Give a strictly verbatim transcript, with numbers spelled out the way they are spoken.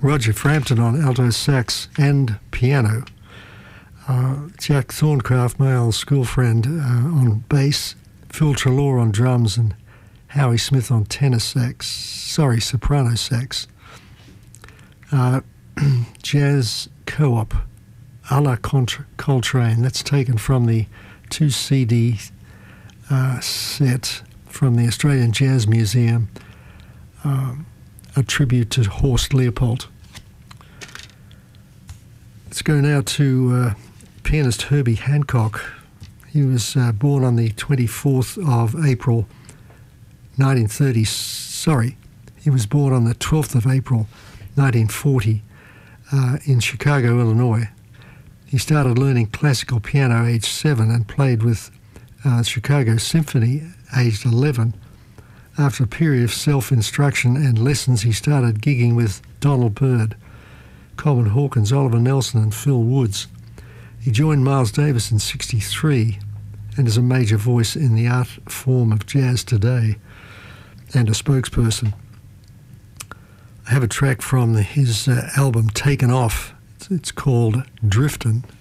Roger Frampton on alto sax and piano. Uh, Jack Thorncraft, my old school friend, uh, on bass. Phil Trelaw on drums and Howie Smith on tenor sax. Sorry, soprano sax. Uh, jazz co-op, a la Contra- Coltrane. That's taken from the two C D uh, set from the Australian Jazz Museum, um, a tribute to Horst Leopold. Let's go now to uh, pianist Herbie Hancock. He was uh, born on the twenty-fourth of April, nineteen thirty. Sorry, he was born on the twelfth of April, nineteen forty, uh, in Chicago, Illinois. He started learning classical piano aged seven and played with uh, Chicago Symphony aged eleven. After a period of self-instruction and lessons, he started gigging with Donald Byrd, Coleman Hawkins, Oliver Nelson and Phil Woods. He joined Miles Davis in sixty-three and is a major voice in the art form of jazz today and a spokesperson. I have a track from his uh, album Taken Off. It's, it's called Driftin'.